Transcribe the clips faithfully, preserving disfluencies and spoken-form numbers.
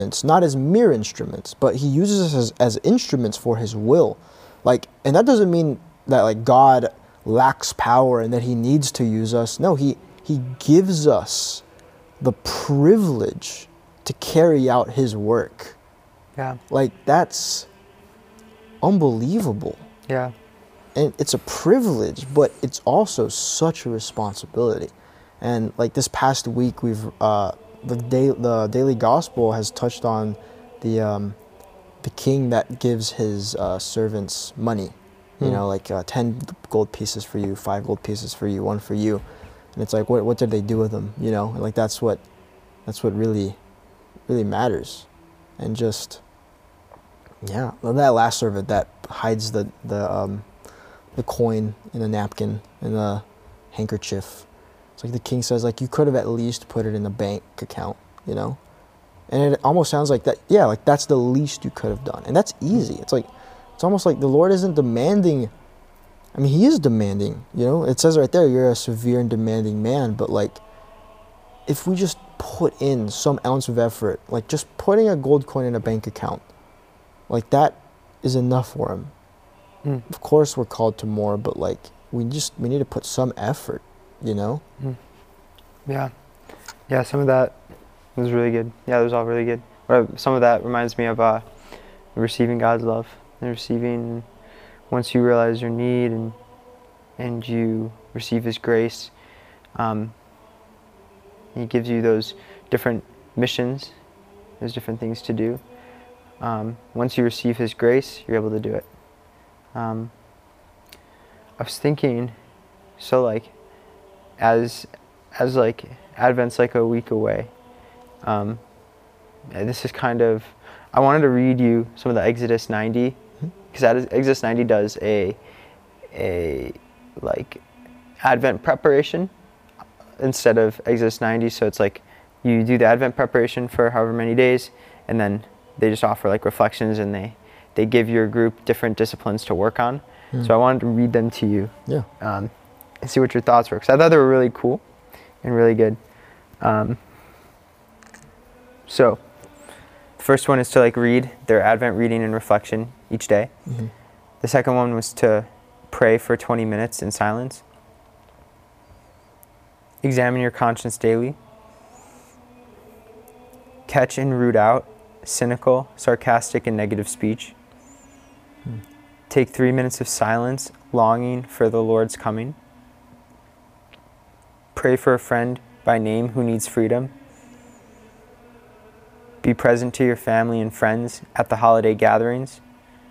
It's not as mere instruments, but he uses us as, as instruments for his will. Like, and that doesn't mean that like God lacks power and that he needs to use us. No, he he gives us the privilege to carry out his work. Yeah. Like, that's unbelievable. Yeah. And it's a privilege, but it's also such a responsibility. And like this past week, we've uh, the day the daily gospel has touched on the um, the king that gives his uh, servants money. You Hmm. know, like uh, ten gold pieces for you, five gold pieces for you, one for you. And it's like, what what did they do with them? You know, like that's what that's what really really matters. And just yeah, well, that last servant that hides the the um, the coin in a napkin in a handkerchief. It's like the king says, like, you could have at least put it in a bank account, you know? And it almost sounds like that, yeah, like that's the least you could have done. And that's easy. It's like, it's almost like the Lord isn't demanding. I mean, he is demanding, you know? It says right there, you're a severe and demanding man, but like, if we just put in some ounce of effort, like just putting a gold coin in a bank account, like that is enough for him. Mm. Of course we're called to more, but like, we just, we need to put some effort, you know? Mm. Yeah. Yeah, some of that was really good. Yeah, it was all really good. Or some of that reminds me of uh, receiving God's love and receiving, once you realize your need and and you receive his grace, um, he gives you those different missions, those different things to do. Um, once you receive his grace, you're able to do it. Um, I was thinking, so like, as as like Advent's like a week away. Um, and this is kind of, I wanted to read you some of the Exodus ninety, because mm-hmm. Exodus ninety does a a like Advent preparation instead of Exodus ninety. So it's like you do the Advent preparation for however many days, and then they just offer like reflections, and they they give your group different disciplines to work on. Mm. So I wanted to read them to you. Yeah. Um, and see what your thoughts were, because I thought they were really cool and really good. Um, so, the first one is to like read their Advent reading and reflection each day. Mm-hmm. The second one was to pray for twenty minutes in silence. Examine your conscience daily. Catch and root out cynical, sarcastic, and negative speech. Mm. Take three minutes of silence, longing for the Lord's coming. Pray for a friend by name who needs freedom. Be present to your family and friends at the holiday gatherings.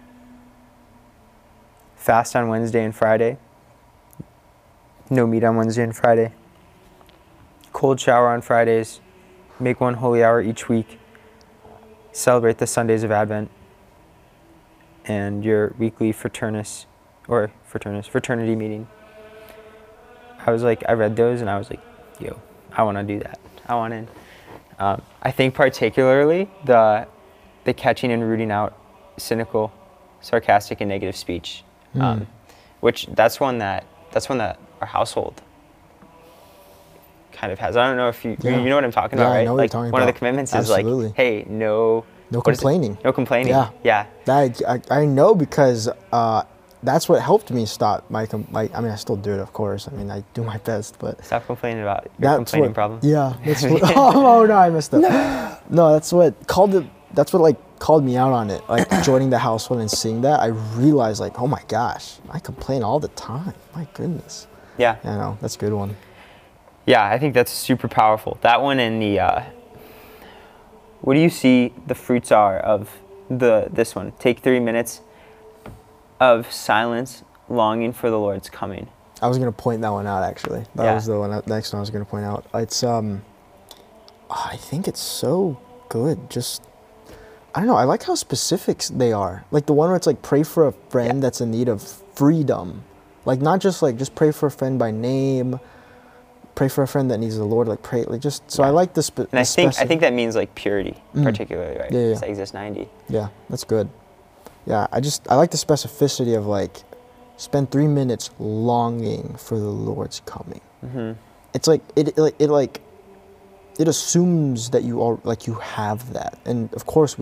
Fast on Wednesday and Friday. No meat on Wednesday and Friday. Cold shower on Fridays. Make one holy hour each week. Celebrate the Sundays of Advent. And your weekly fraternus, or fraternus, fraternity meeting. I was like, I read those and I was like, yo, I want to do that. I want in. Um, I think particularly the the catching and rooting out cynical, sarcastic, and negative speech, mm. um, which that's one that that's one that our household kind of has. I don't know if you yeah. you know what I'm talking yeah, about, right? I know what like you're talking one about. of the commitments Absolutely. is like, hey, no, no complaining. No complaining. Yeah, yeah. That I, I know because. Uh, That's what helped me stop my, com- my, I mean, I still do it, of course. I mean, I do my best, but... Stop complaining about your complaining what, problem. Yeah. That's what, oh, no, I messed up. No, that's what called it, that's what, like, called me out on it. Like, joining the household and seeing that, I realized, like, oh my gosh, I complain all the time. My goodness. Yeah. Yeah, I know. That's a good one. Yeah, I think that's super powerful. That one and the... Uh, what do you see the fruits are of the this one? Take three minutes... of silence, longing for the Lord's coming. I was gonna point that one out actually. That yeah. was the one. Next one I was gonna point out. It's um, I think it's so good. Just I don't know. I like how specific they are. Like the one where it's like pray for a friend yeah. that's in need of freedom. Like not just like just pray for a friend by name. Pray for a friend that needs the Lord. Like pray. Like just so yeah. I like this. Spe- and I the think speci- I think that means like purity, mm. particularly, right? Yeah, yeah. It's Exodus ninety. Yeah, that's good. Yeah, I just, I like the specificity of like, spend three minutes longing for the Lord's coming. Mm-hmm. It's like, it, it, it like, it assumes that you are like you have that, and of course we